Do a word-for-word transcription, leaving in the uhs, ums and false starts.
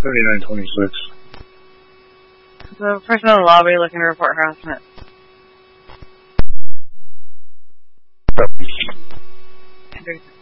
thirty-nine twenty-six. The person in the lobby looking to report harassment. Yep. There's